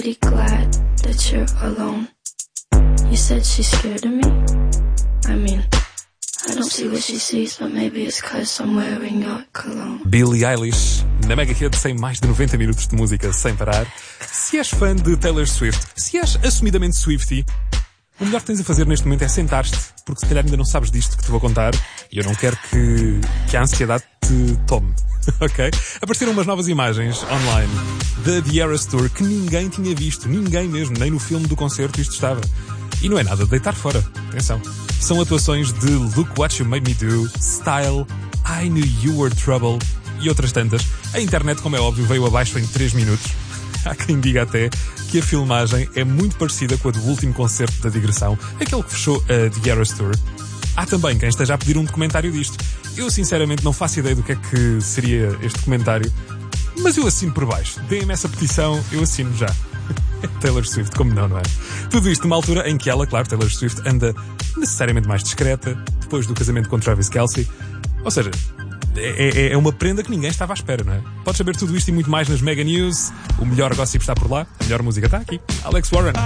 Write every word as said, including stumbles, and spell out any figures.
Pretty glad that you're alone. You said she's scared of me? I mean, I don't see what she sees, but maybe it's 'cause I'm wearing your cologne. Billie Eilish, na Mega Hit, sem mais de noventa minutos de música sem parar. Se és fã de Taylor Swift, se és assumidamente Swiftie, o melhor que tens a fazer neste momento é sentar-te, porque se calhar ainda não sabes disto que te vou contar, e eu não quero que, que a ansiedade te tome. Ok? Apareceram umas novas imagens online da The Eras Tour que ninguém tinha visto, ninguém mesmo, nem no filme do concerto isto estava. E não é nada de deitar fora, atenção. São atuações de Look What You Made Me Do, Style, I Knew You Were Trouble e outras tantas. A internet, como é óbvio, veio abaixo em três minutos. Há quem diga até que a filmagem é muito parecida com a do último concerto da digressão, aquele que fechou a The Eras Tour. Há também quem esteja a pedir um documentário disto. Eu sinceramente não faço ideia do que é que seria este documentário, mas eu assino por baixo. Deem-me essa petição, eu assino já. Taylor Swift, como não, não é? Tudo isto numa altura em que ela, claro, Taylor Swift, anda necessariamente mais discreta, depois do casamento com Travis Kelce. Ou seja, é, é, é uma prenda que ninguém estava à espera, não é? Podes saber tudo isto e muito mais nas Mega News. O melhor gossip está por lá, a melhor música está aqui. Alex Warren.